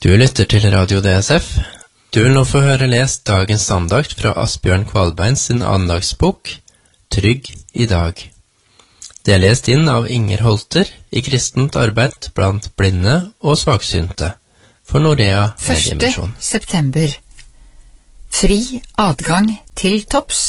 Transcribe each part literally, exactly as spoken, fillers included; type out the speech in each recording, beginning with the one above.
Du lytter til Radio D S F. Du vil nå få høre lest dagens andakt fra Asbjørn Kvalbein sin andagsbok, Trygg i dag. Det er lest inn av Inger Holter i kristent arbeid blant blinde og svaksynte for Norea Mediemisjon. første september. Fri adgang til topps.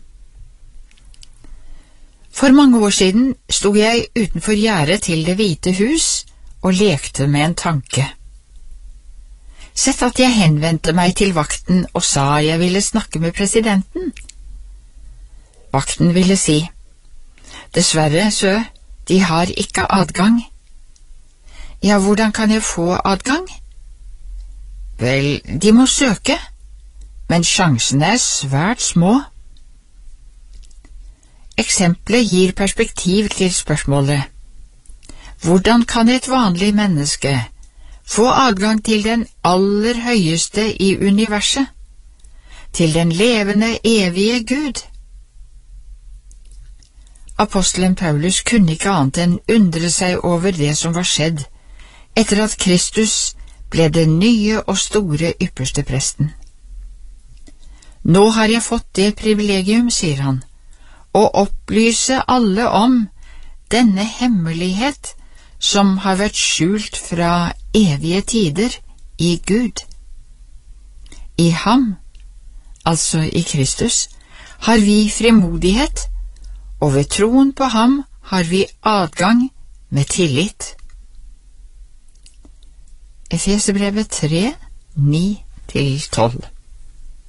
For mange år siden sto jeg utenfor gjerdet til Det hvite hus og lekte med en tanke. Sett at jeg henvendte meg til vakten og sa jeg ville snakke med presidenten. Vakten ville si, dessverre, sø, de har ikke adgang. Ja, hvordan kan jeg få adgang? Vel, de må søke, men sjansene er svært små. Eksempelet gir perspektiv til spørsmålet. Hvordan kan et vanlig menneske få adgang til den aller høyeste i universet, til den levende, evige Gud? Apostelen Paulus kunne ikke annet enn undre seg over det som var skjedd, etter at Kristus ble den nye og store ypperste presten. Nå har jeg fått det privilegium, sier han, å opplyse alle om denne hemmelighet som har vært skjult fra evige tider i Gud. I ham, altså i Kristus, har vi frimodighet, og ved troen på ham har vi adgang med tillit. Efesebrevet tre, ni til tolv.